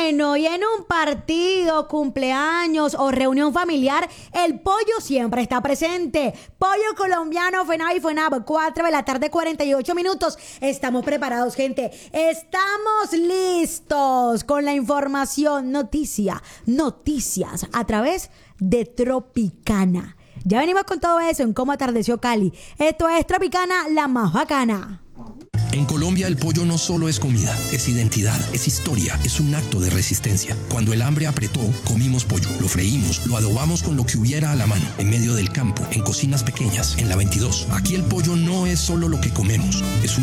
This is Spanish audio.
Bueno, y en un partido, cumpleaños o reunión familiar, el pollo siempre está presente. Pollo colombiano, FENAB y FENAB, 4 de la tarde, 48 minutos. Estamos preparados, gente. Estamos listos con la información, noticias a través de Tropicana. Ya venimos con todo eso en Cómo Atardeció Cali. Esto es Tropicana, la más bacana. En Colombia el pollo no solo es comida, es identidad, es historia, es un acto de resistencia. Cuando el hambre apretó, comimos pollo, lo freímos, lo adobamos con lo que hubiera a la mano, en medio del campo, en cocinas pequeñas, en la 22. Aquí el pollo no es solo lo que comemos, es un